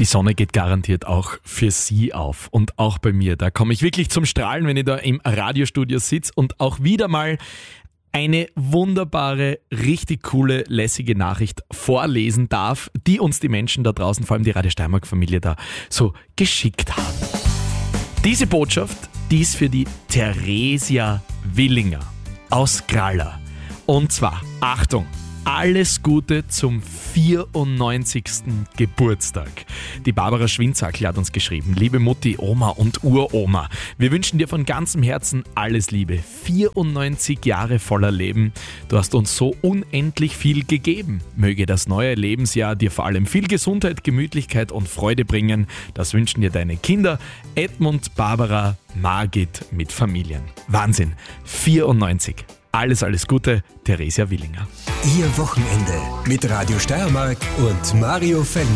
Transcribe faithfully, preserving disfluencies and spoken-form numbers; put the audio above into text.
Die Sonne geht garantiert auch für Sie auf und auch bei mir. Da komme ich wirklich zum Strahlen, wenn ich da im Radiostudio sitze und auch wieder mal eine wunderbare, richtig coole, lässige Nachricht vorlesen darf, die uns die Menschen da draußen, vor allem die Radio Steiermark-Familie da so geschickt haben. Diese Botschaft, die ist für die Theresia Willinger aus Kralla. Und zwar, Achtung, alles Gute zum vierundneunzigsten Geburtstag. Die Barbara Schwinzackel hat uns geschrieben: Liebe Mutti, Oma und Uroma, wir wünschen dir von ganzem Herzen alles Liebe. vierundneunzig Jahre voller Leben. Du hast uns so unendlich viel gegeben. Möge das neue Lebensjahr dir vor allem viel Gesundheit, Gemütlichkeit und Freude bringen. Das wünschen dir deine Kinder Edmund, Barbara, Margit mit Familien. Wahnsinn, vierundneunzig. Alles, alles Gute, Theresia Willinger. Ihr Wochenende mit Radio Steiermark und Mario Fellner.